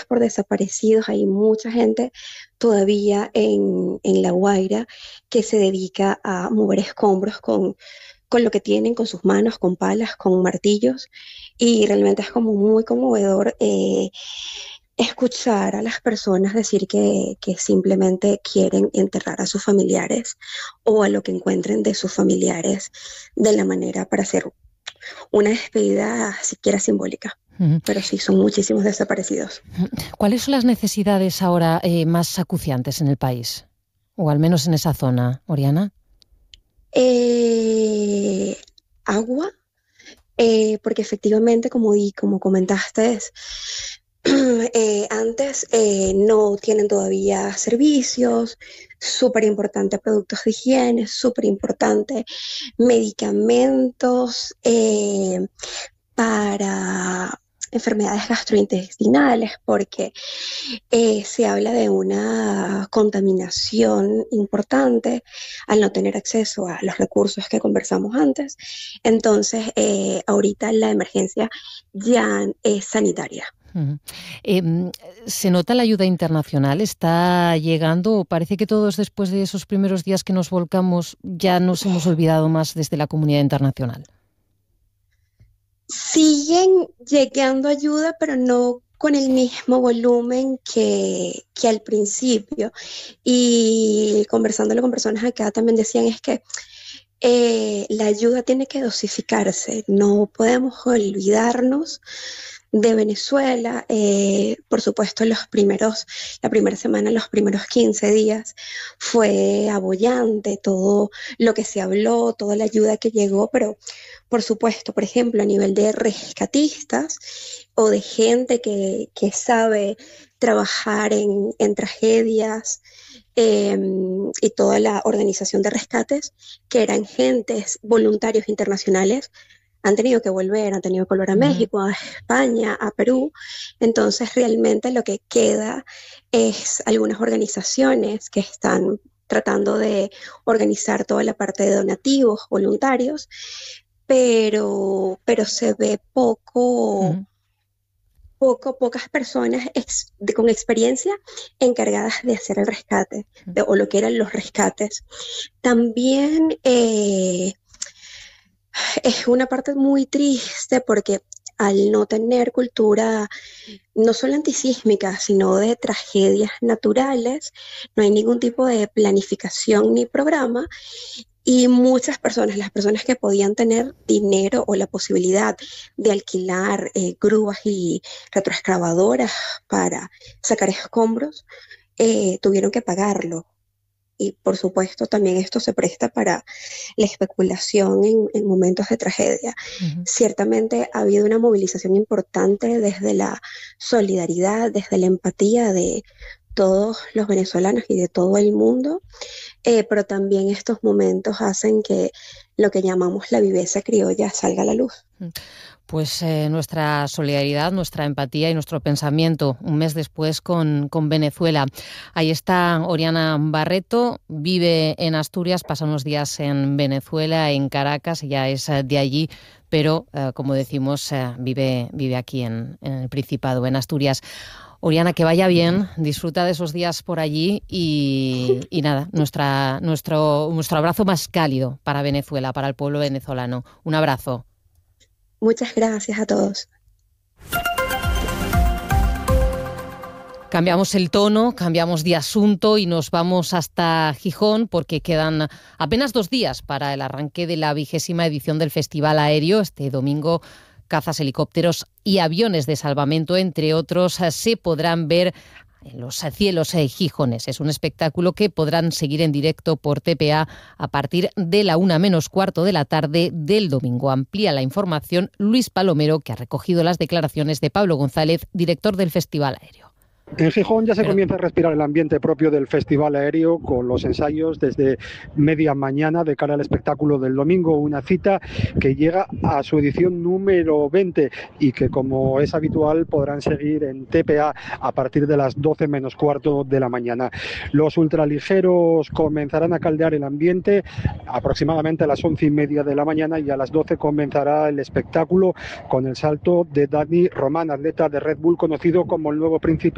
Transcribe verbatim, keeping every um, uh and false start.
por desaparecidos. Hay mucha gente todavía en, en La Guaira que se dedica a mover escombros con, con lo que tienen, con sus manos, con palas, con martillos, y realmente es como muy conmovedor eh, escuchar a las personas decir que, que simplemente quieren enterrar a sus familiares o a lo que encuentren de sus familiares de la manera para hacer una despedida siquiera simbólica. Ujú. Pero sí, son muchísimos desaparecidos. ¿Cuáles son las necesidades ahora eh, más acuciantes en el país? O al menos en esa zona, Oriana. Eh, agua, eh, porque efectivamente, como, di, como comentaste, eh, antes eh, no tienen todavía servicios, súper importante productos de higiene, súper importante medicamentos eh, para enfermedades gastrointestinales, porque eh, se habla de una contaminación importante al no tener acceso a los recursos que conversamos antes. Entonces, eh, ahorita la emergencia ya es sanitaria. Uh-huh. Eh, ¿Se nota la ayuda internacional? ¿Está llegando? ¿O parece que todos después de esos primeros días que nos volcamos ya nos hemos olvidado más desde la comunidad internacional? Siguen llegando ayuda, pero no con el mismo volumen que, que al principio. Y conversándolo con personas acá también decían es que eh, la ayuda tiene que dosificarse. No podemos olvidarnos de Venezuela. Eh, por supuesto, los primeros, la primera semana, los primeros quince días fue abollante, todo lo que se habló, toda la ayuda que llegó, pero por supuesto, por ejemplo, a nivel de rescatistas o de gente que, que sabe trabajar en, en tragedias eh, y toda la organización de rescates, que eran gentes voluntarios internacionales, han tenido que volver, han tenido que volver a uh-huh. México, a España, a Perú. Entonces, realmente lo que queda es algunas organizaciones que están tratando de organizar toda la parte de donativos, voluntarios, pero, pero se ve poco, uh-huh. poco, pocas personas ex, de, con experiencia encargadas de hacer el rescate, de, o lo que eran los rescates. También eh, es una parte muy triste porque al no tener cultura no solo antisísmica, sino de tragedias naturales, no hay ningún tipo de planificación ni programa. Y muchas personas, las personas que podían tener dinero o la posibilidad de alquilar eh, grúas y retroexcavadoras para sacar escombros, eh, tuvieron que pagarlo. Y por supuesto también esto se presta para la especulación en, en momentos de tragedia. Uh-huh. Ciertamente ha habido una movilización importante desde la solidaridad, desde la empatía de todos los venezolanos y de todo el mundo, eh, pero también estos momentos hacen que lo que llamamos la viveza criolla salga a la luz. Pues eh, nuestra solidaridad, nuestra empatía y nuestro pensamiento un mes después con, con Venezuela. Ahí está Oriana Barreto, vive en Asturias, pasa unos días en Venezuela, en Caracas, ella es de allí, pero eh, como decimos, eh, vive, vive aquí en, en el Principado, en Asturias. Oriana, que vaya bien, disfruta de esos días por allí y, y nada, nuestra, nuestro, nuestro abrazo más cálido para Venezuela, para el pueblo venezolano. Un abrazo. Muchas gracias a todos. Cambiamos el tono, cambiamos de asunto y nos vamos hasta Gijón porque quedan apenas dos días para el arranque de la vigésima edición del Festival Aéreo. Este domingo, cazas, helicópteros y aviones de salvamento, entre otros, se podrán ver en los cielos gijones. Es un espectáculo que podrán seguir en directo por T P A a partir de la una menos cuarto de la tarde del domingo. Amplía la información Luis Palomero, que ha recogido las declaraciones de Pablo González, director del Festival Aéreo. En Gijón ya se Pero... comienza a respirar el ambiente propio del Festival Aéreo con los ensayos desde media mañana de cara al espectáculo del domingo, una cita que llega a su edición número veinte y que, como es habitual, podrán seguir en T P A a partir de las doce menos cuarto de la mañana. Los ultraligeros comenzarán a caldear el ambiente aproximadamente a las once y media de la mañana y a las doce comenzará el espectáculo con el salto de Dani Román, atleta de Red Bull conocido como el nuevo príncipe